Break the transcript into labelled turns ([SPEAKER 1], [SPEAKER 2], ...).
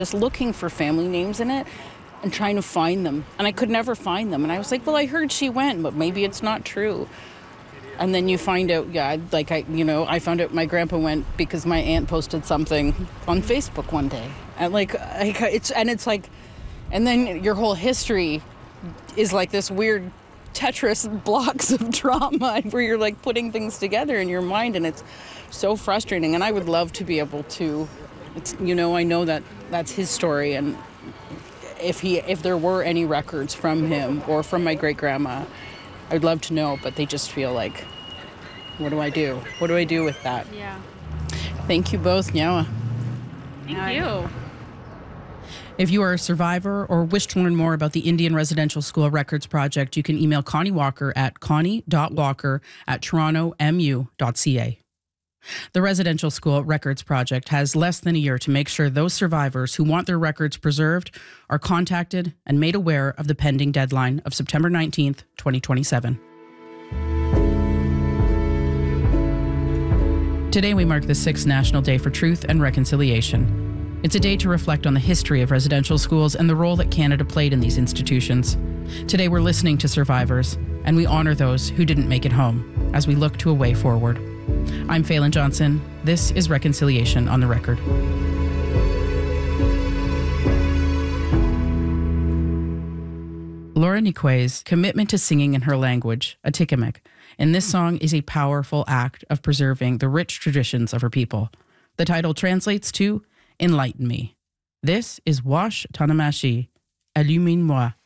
[SPEAKER 1] just looking for family names in it and trying to find them. And I could never find them. And I was like, well, I heard she went, but maybe it's not true. And then you find out, I found out my grandpa went because my aunt posted something on Facebook one day. And and then your whole history is like this weird Tetris blocks of drama where you're like putting things together in your mind, and it's so frustrating. And I would love to be able to, I know that that's his story, and if there were any records from him or from my great grandma, I'd love to know, but they just feel like, what do I do? What do I do with that?
[SPEAKER 2] Yeah.
[SPEAKER 1] Thank you both, Nyawa.
[SPEAKER 2] Thank you.
[SPEAKER 3] If you are a survivor or wish to learn more about the Indian Residential School Records Project, you can email Connie Walker at connie.walker@torontomu.ca. The Residential School Records Project has less than a year to make sure those survivors who want their records preserved are contacted and made aware of the pending deadline of September 19th, 2027. Today we mark the 6th National Day for Truth and Reconciliation. It's a day to reflect on the history of residential schools and the role that Canada played in these institutions. Today we're listening to survivors, and we honor those who didn't make it home as we look to a way forward. I'm Phelan Johnson. This is Reconciliation on the Record. Laura Nikwe's commitment to singing in her language, Atikamekw, in this song is a powerful act of preserving the rich traditions of her people. The title translates to Enlighten Me. This is Wash Tanamashi, Illumine-moi.